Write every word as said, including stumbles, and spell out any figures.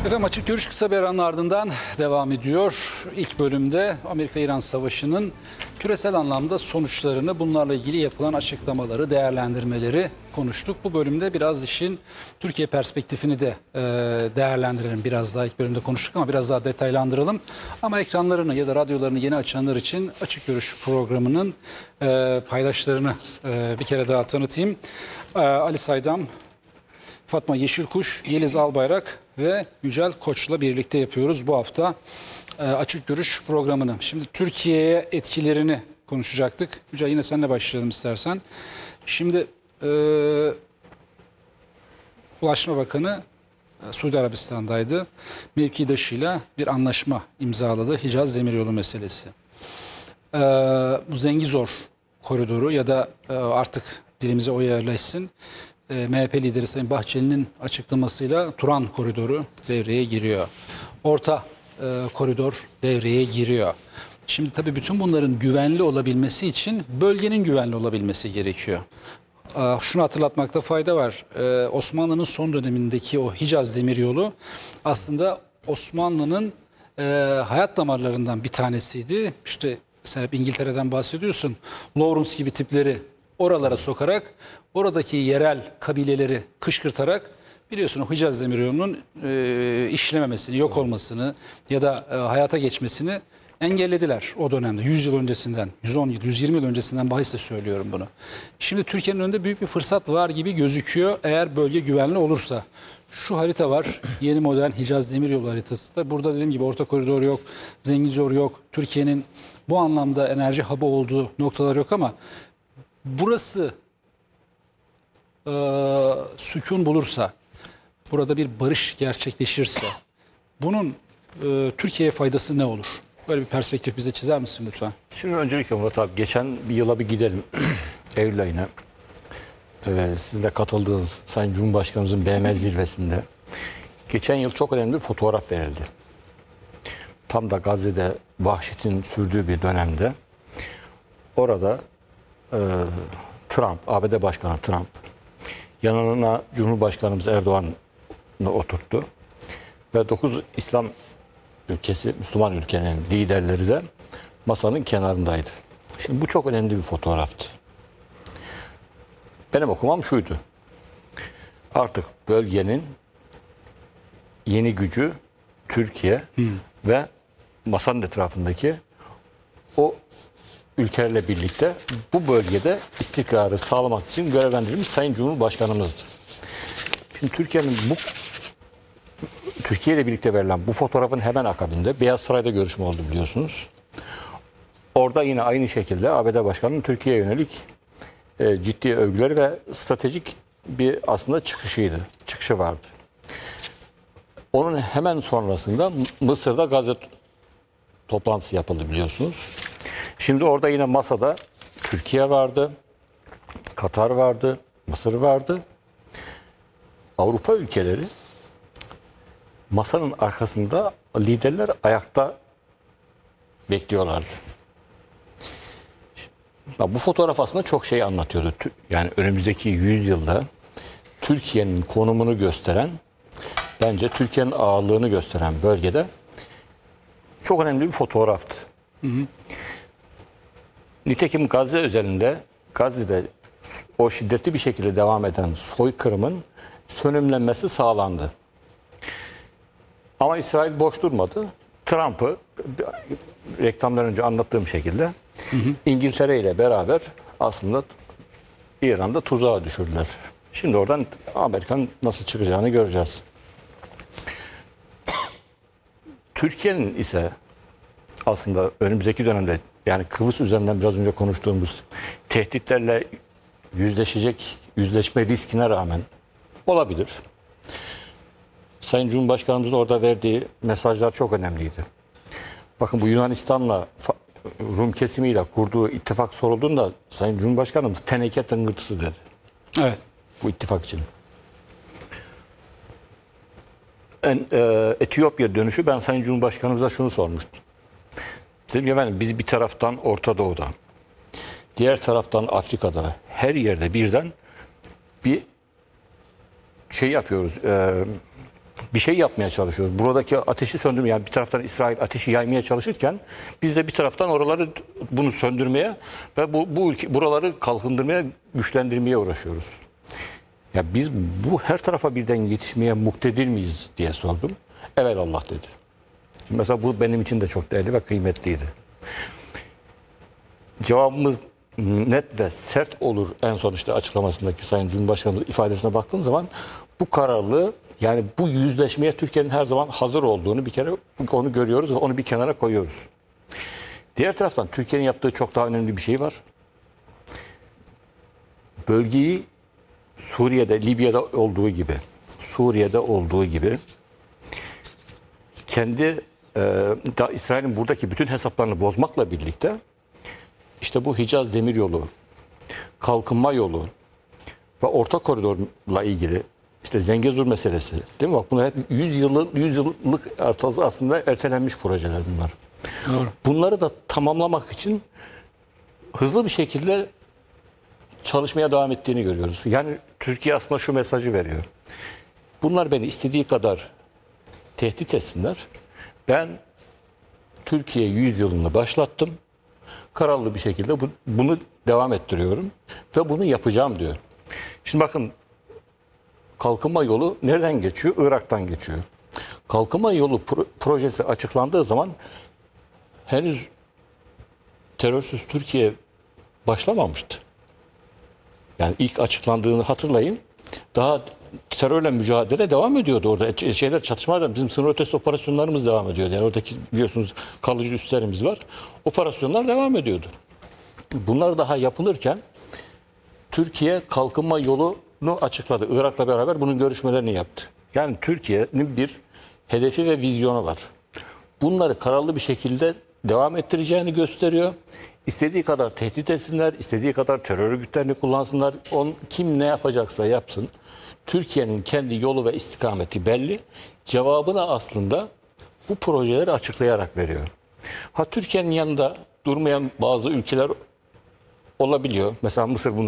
Efendim Açık Görüş kısa bir aranın ardından devam ediyor. İlk bölümde Amerika-İran Savaşı'nın küresel anlamda sonuçlarını, bunlarla ilgili yapılan açıklamaları, değerlendirmeleri konuştuk. Bu bölümde biraz işin Türkiye perspektifini de e, değerlendirelim. Biraz daha ilk bölümde konuştuk ama biraz daha detaylandıralım. Ama ekranlarını ya da radyolarını yeni açanlar için Açık Görüş programının e, paydaşlarını e, bir kere daha tanıtayım. E, Ali Saydam, Fatma Yeşilkuş, Yeliz Albayrak ve Yücel Koç'la birlikte yapıyoruz bu hafta e, Açık Görüş programını. Şimdi Türkiye'ye etkilerini konuşacaktık. Yücel, yine seninle başlayalım istersen. Şimdi e, Ulaştırma Bakanı e, Suudi Arabistan'daydı. Mevkidaşıyla bir anlaşma imzaladı. Hicaz Demiryolu meselesi. E, bu Zengizor koridoru ya da e, artık dilimize o yerleşsin. M H P lideri Sayın Bahçeli'nin açıklamasıyla Turan koridoru devreye giriyor. Orta e, koridor devreye giriyor. Şimdi tabii bütün bunların güvenli olabilmesi için bölgenin güvenli olabilmesi gerekiyor. E, şunu hatırlatmakta fayda var. E, Osmanlı'nın son dönemindeki o Hicaz Demiryolu aslında Osmanlı'nın e, hayat damarlarından bir tanesiydi. İşte sen hep İngiltere'den bahsediyorsun. Lawrence gibi tipleri oralara sokarak, oradaki yerel kabileleri kışkırtarak, biliyorsun o Hicaz Demiryolu'nun e, işlememesini, yok olmasını ya da e, hayata geçmesini engellediler o dönemde. yüz yıl öncesinden, yüz on yıl, yüz yirmi yıl öncesinden bahisle söylüyorum bunu. Şimdi Türkiye'nin önünde büyük bir fırsat var gibi gözüküyor eğer bölge güvenli olursa. Şu harita var, yeni model Hicaz Demiryolu haritası da. Burada dediğim gibi orta koridor yok, Zengizor yok. Türkiye'nin bu anlamda enerji hub'ı olduğu noktalar yok ama burası e, sükun bulursa, burada bir barış gerçekleşirse bunun e, Türkiye'ye faydası ne olur? Böyle bir perspektif bize çizer misin lütfen? Şimdi öncelikle Murat abi, geçen bir yıla bir gidelim. Eylül ayına. Ee, sizin de katıldığınız Sayın Cumhurbaşkanımızın B M zirvesinde geçen yıl çok önemli bir fotoğraf verildi. Tam da Gazze'de vahşetin sürdüğü bir dönemde orada e, Trump, A B D Başkanı Trump yanına Cumhurbaşkanımız Erdoğan'ı oturttu ve dokuz İslam ülkesi, Müslüman ülkenin liderleri de masanın kenarındaydı. Şimdi bu çok önemli bir fotoğraftı. Benim okumam şuydu. Artık bölgenin yeni gücü Türkiye hmm. ve masanın etrafındaki o ülkelerle birlikte bu bölgede istikrarı sağlamak için görevlendirilmiş Sayın Cumhurbaşkanımızdı. Şimdi Türkiye'nin bu Türkiye ile birlikte verilen bu fotoğrafın hemen akabinde Beyaz Saray'da görüşme oldu, biliyorsunuz. Orada yine aynı şekilde A B D Başkanı'nın Türkiye'ye yönelik e, ciddi övgüleri ve stratejik bir aslında çıkışıydı. Çıkışı vardı. Onun hemen sonrasında Mısır'da Gazze toplantısı yapıldı, biliyorsunuz. Şimdi orada yine masada Türkiye vardı, Katar vardı, Mısır vardı. Avrupa ülkeleri masanın arkasında, liderler ayakta bekliyorlardı. Bu fotoğraf aslında çok şey anlatıyordu. Yani önümüzdeki yüz yılda Türkiye'nin konumunu gösteren, bence Türkiye'nin ağırlığını gösteren bölgede çok önemli bir fotoğraftı. Hı hı. Nitekim Gazze özelinde, Gazze'de o şiddetli bir şekilde devam eden soykırımın sönümlenmesi sağlandı. Ama İsrail boş durmadı. Trump'ı reklamdan önce anlattığım şekilde hı hı. İngiltere ile beraber aslında İran'da tuzağa düşürdüler. Şimdi oradan Amerika'nın nasıl çıkacağını göreceğiz. Türkiye'nin ise aslında önümüzdeki dönemde, yani Kıbrıs üzerinden biraz önce konuştuğumuz tehditlerle yüzleşecek, yüzleşme riskine rağmen olabilir. Sayın Cumhurbaşkanımızın orada verdiği mesajlar çok önemliydi. Bakın, bu Yunanistan'la Rum kesimiyle kurduğu ittifak sorulduğunda Sayın Cumhurbaşkanımız teneke tıngırtısı dedi. Evet. Bu ittifak için. En, e, Etiyopya dönüşü ben Sayın Cumhurbaşkanımıza şunu sormuştum. Dedim ki efendim, biz bir taraftan Orta Doğu'da, diğer taraftan Afrika'da, her yerde birden bir şey yapıyoruz. E, bir şey yapmaya çalışıyoruz. Buradaki ateşi söndürmeye, yani bir taraftan İsrail ateşi yaymaya çalışırken biz de bir taraftan oraları bunu söndürmeye ve bu, bu ülke, buraları kalkındırmaya, güçlendirmeye uğraşıyoruz. Ya biz bu her tarafa birden yetişmeye muktedir miyiz diye sordum. Evet Allah dedi. Şimdi mesela bu benim için de çok değerli ve kıymetliydi. Cevabımız net ve sert olur en son işte açıklamasındaki Sayın Cumhurbaşkanı ifadesine baktığım zaman bu kararlılığı, yani bu yüzleşmeye Türkiye'nin her zaman hazır olduğunu bir kere onu görüyoruz ve onu bir kenara koyuyoruz. Diğer taraftan Türkiye'nin yaptığı çok daha önemli bir şey var. Bölgeyi Suriye'de, Libya'da olduğu gibi, Suriye'de olduğu gibi kendi e, da İsrail'in buradaki bütün hesaplarını bozmakla birlikte işte bu Hicaz Demiryolu, kalkınma yolu ve orta koridorla ilgili işte Zengezur meselesi, değil mi? Bak bunlar hep yüz yıllık yüz yıllık aslında ertelenmiş projeler bunlar. Doğru. Bunları da tamamlamak için hızlı bir şekilde çalışmaya devam ettiğini görüyoruz. Yani Türkiye aslında şu mesajı veriyor. Bunlar beni istediği kadar tehdit etsinler. Ben Türkiye yüzyılını başlattım. Kararlı bir şekilde bu, bunu devam ettiriyorum ve bunu yapacağım diyor. Şimdi bakın, kalkınma yolu nereden geçiyor? Irak'tan geçiyor. Kalkınma yolu pro- projesi açıklandığı zaman henüz terörsüz Türkiye başlamamıştı. Yani ilk açıklandığını hatırlayın. Daha terörle mücadele devam ediyordu orada. Şeyler, çatışmalar, bizim sınır ötesi operasyonlarımız devam ediyordu. Yani oradaki biliyorsunuz kalıcı üslerimiz var. Operasyonlar devam ediyordu. Bunlar daha yapılırken Türkiye kalkınma yolunu açıkladı. Irak'la beraber bunun görüşmelerini yaptı. Yani Türkiye'nin bir hedefi ve vizyonu var. Bunları kararlı bir şekilde devam ettireceğini gösteriyor. İstediği kadar tehdit etsinler, istediği kadar terör örgütlerini kullansınlar. On, kim ne yapacaksa yapsın. Türkiye'nin kendi yolu ve istikameti belli. Cevabını aslında bu projeleri açıklayarak veriyor. Ha, Türkiye'nin yanında durmayan bazı ülkeler olabiliyor. Mesela Mısır bunlar